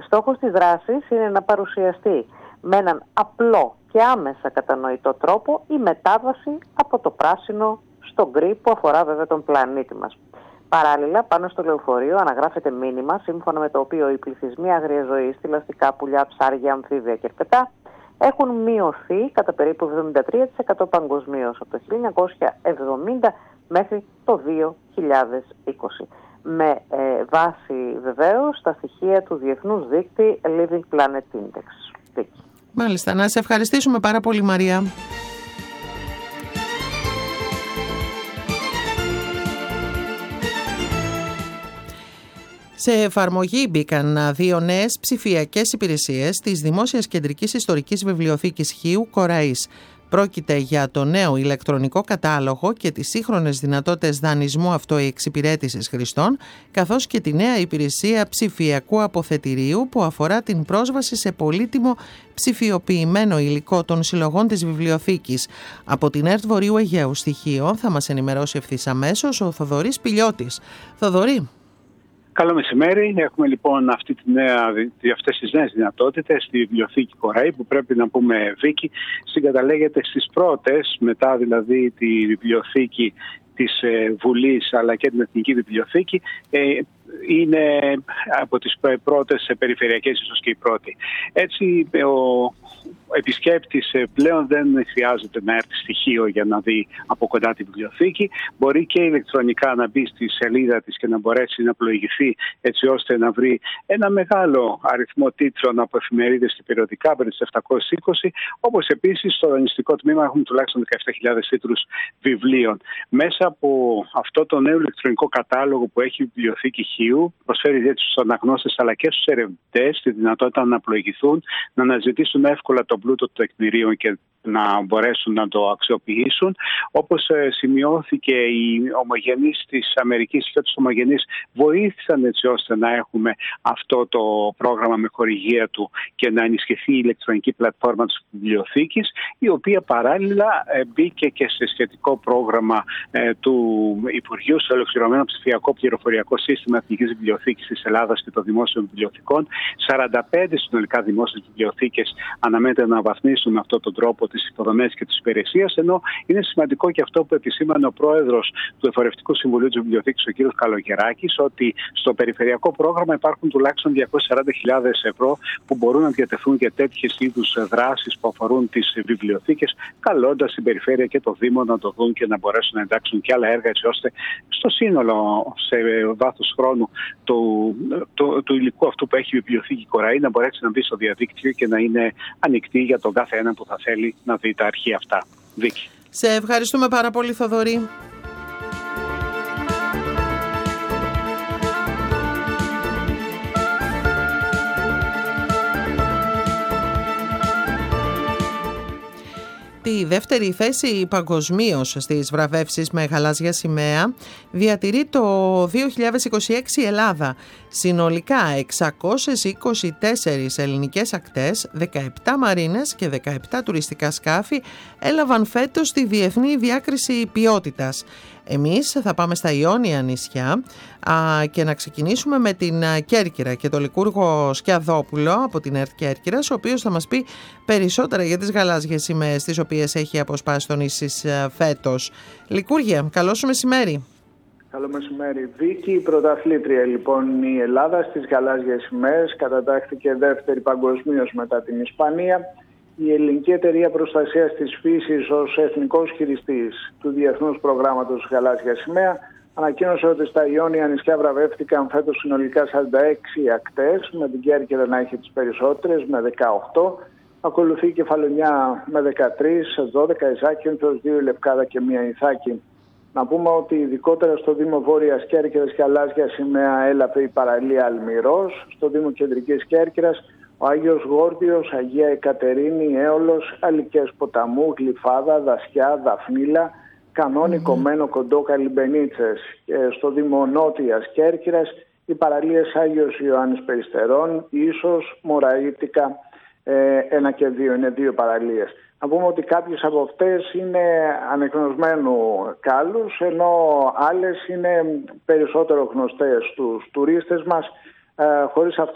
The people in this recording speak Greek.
Στόχος της δράσης είναι να παρουσιαστεί με έναν απλό και άμεσα κατανοητό τρόπο η μετάβαση από το πράσινο στο γκρι που αφορά βέβαια τον πλανήτη μας. Παράλληλα, πάνω στο λεωφορείο αναγράφεται μήνυμα σύμφωνα με το οποίο οι πληθυσμοί άγριας ζωής, θηλαστικά, πουλιά, ψάρια, αμφίβια και ερπετά έχουν μειωθεί κατά περίπου 73% παγκοσμίως από το 1970 μέχρι το 2020. Με βάση βεβαίως τα στοιχεία του Διεθνούς Δίκτυ Living Planet Index. Μάλιστα, να σε ευχαριστήσουμε πάρα πολύ, Μαρία. Σε εφαρμογή μπήκαν 2 νέες ψηφιακές υπηρεσίες της Δημόσιας Κεντρικής Ιστορικής Βιβλιοθήκης Χίου Κοραής. Πρόκειται για το νέο ηλεκτρονικό κατάλογο και τις σύγχρονες δυνατότητες δανεισμού αυτοεξυπηρέτησης χρηστών, καθώς και τη νέα υπηρεσία ψηφιακού αποθετηρίου που αφορά την πρόσβαση σε πολύτιμο ψηφιοποιημένο υλικό των συλλογών της βιβλιοθήκης. Από την ΕΡΤ Βορείου Αιγαίου στοιχείων θα μας ενημερώσει ευθύς αμέσως ο Θοδωρής Πηλιώτης. Θοδωρή. Καλό μεσημέρι. Έχουμε λοιπόν αυτές τις νέες δυνατότητες στη βιβλιοθήκη Κοραή, που πρέπει να πούμε, Βίκη, συγκαταλέγεται στις πρώτες, μετά δηλαδή τη βιβλιοθήκη της Βουλής αλλά και την Εθνική Βιβλιοθήκη. Είναι από τις πρώτες περιφερειακές, ίσως και η πρώτη. Έτσι ο επισκέπτης πλέον δεν χρειάζεται να έρθει στοιχείο για να δει από κοντά τη βιβλιοθήκη. Μπορεί και ηλεκτρονικά να μπει στη σελίδα της και να μπορέσει να πλοηγηθεί, έτσι ώστε να βρει ένα μεγάλο αριθμό τίτλων από εφημερίδες και περιοδικά, περί 720, όπως επίσης στο δανειστικό τμήμα έχουν τουλάχιστον 17.000 τίτλους βιβλίων. Μέσα από αυτό το νέο ηλεκτρονικό κατάλογο που έχει η βιβλιοθήκη Χίου, προσφέρει έτσι στους αναγνώστες αλλά και στους ερευνητές τη δυνατότητα να πλοηγηθούν, να αναζητήσουν εύκολα τον πλούτο των τεκμηρίων και να μπορέσουν να το αξιοποιήσουν. Όπως σημειώθηκε, οι ομογενείς της Αμερικής και τους ομογενείς βοήθησαν έτσι ώστε να έχουμε αυτό το πρόγραμμα με χορηγία του και να ενισχυθεί η ηλεκτρονική πλατφόρμα της βιβλιοθήκης, η οποία παράλληλα μπήκε και σε σχετικό πρόγραμμα του Υπουργείου, στο ολοκληρωμένο ψηφιακό πληροφοριακό σύστημα Εθνικής Βιβλιοθήκης της Ελλάδας και των Δημόσιων Βιβλιοθηκών. 45 συνολικά δημόσιες βιβλιοθήκες αναμένεται να αναβαθμίσουν με αυτόν τον τρόπο τις υποδομές και τις υπηρεσίες, ενώ είναι σημαντικό και αυτό που επισήμανε ο πρόεδρος του Εφορευτικού Συμβουλίου της Βιβλιοθήκης, ο κ. Καλογεράκης, ότι στο περιφερειακό πρόγραμμα υπάρχουν τουλάχιστον 240.000 ευρώ που μπορούν να διατεθούν για τέτοιες είδους δράσεις που αφορούν τις βιβλιοθήκες, καλώντας την περιφέρεια και το Δήμο να το δουν και να μπορέσουν να εντάξουν και άλλα έργα, έτσι ώστε στο σύνολο, σε βάθος χρόνου, του υλικού αυτού που έχει η βιβλιοθήκη Κοραή να μπορέσει να μπει στο διαδίκτυο και να είναι ανοιχτή για τον κάθε έναν που θα θέλει να δει τα αρχεία αυτά. Βίκη. Σε ευχαριστούμε πάρα πολύ, Θοδωρή. Τη δεύτερη θέση παγκοσμίως στις βραβεύσεις με γαλάζια σημαία διατηρεί το 2026 η Ελλάδα. Συνολικά 624 ελληνικές ακτές, 17 μαρίνες και 17 τουριστικά σκάφη έλαβαν φέτος τη διεθνή διάκριση ποιότητας. Εμείς θα πάμε στα Ιόνια νησιά και να ξεκινήσουμε με την Κέρκυρα και το Λικούργο Σκιαδόπουλο από την ΕΡΤ Κέρκυρας, ο οποίος θα μας πει περισσότερα για τις γαλάζιες σημαίες τις οποίες έχει αποσπάσει το νησί φέτος. Λικούργια, καλό σου μεσημέρι. Καλό μεσημέρι. Βίκη, η πρωταθλήτρια λοιπόν η Ελλάδα στις γαλάζιες σημαίες, κατατάχθηκε δεύτερη παγκοσμίως μετά την Ισπανία. Η Ελληνική Εταιρεία Προστασίας της Φύσης ως εθνικός χειριστής του Διεθνούς Προγράμματος Γαλάζια Σημαία ανακοίνωσε ότι στα Ιόνια νησιά βραβεύτηκαν φέτος συνολικά 46 ακτές, με την Κέρκυρα να έχει τις περισσότερες με 18. Ακολουθεί η Κεφαλονιά με 13, 12 η Ζάκυνθος, 2 η Λευκάδα και 1 η Ιθάκη. Να πούμε ότι ειδικότερα στο Δήμο Βόρειας Κέρκυρας γαλάζια σημαία έλαβε η παραλία Αλμυρός, στο Δήμο Κεντρικής Κέρκυρας ο Άγιος Γόρδιος, Αγία Εκατερίνη, Έολος, Αλικές Ποταμού, Γλυφάδα, Δασιά, Δαφνίλα, Κανόνι, Κομμένο, Κοντό, Καλυμπενίτσες. Στο Δήμο Νότιας Κέρκυρας οι παραλίες Άγιος Ιωάννης Περιστερών, Ίσος, Μωραΐτικα, 1 και 2, είναι 2 παραλίες. Να πούμε ότι κάποιες από αυτές είναι ανεγνωσμένου κάλους, ενώ άλλες είναι περισσότερο γνωστές στους τουρίστες μας, χωρίς αυτό